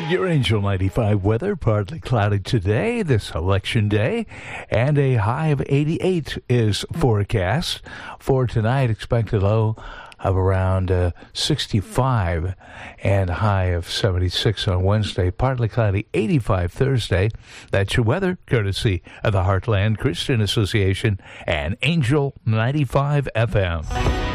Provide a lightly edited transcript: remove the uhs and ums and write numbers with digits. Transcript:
Your Angel 95 weather, partly cloudy today, this election day, and a high of 88 is forecast. For tonight, expected low of around 65 and a high of 76 on Wednesday, partly cloudy 85 Thursday. That's your weather, courtesy of the Heartland Christian Association and Angel 95 FM.